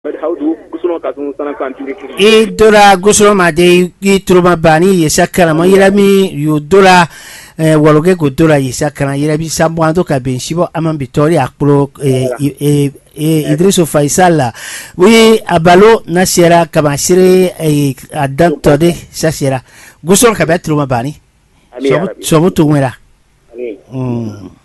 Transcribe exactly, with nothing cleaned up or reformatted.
e dora gusuro ma de i troma bani yesakara mo yirami yu dora waloge go dora yesakara yirabi samwando ka benshibo aman bitori akpro e Idrisso Faisal oui abalo nasera kabasire e adantode sasera gusuro ka betroma bani so so mutumera mm